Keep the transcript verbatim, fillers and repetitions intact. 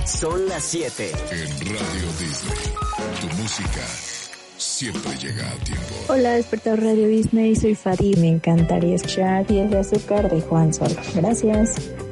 Son las siete. En Radio Disney, tu música siempre llega a tiempo. Hola, despertador Radio Disney, soy Fati. Me encantaría escuchar Pies de Azúcar de Juan Sol. Gracias.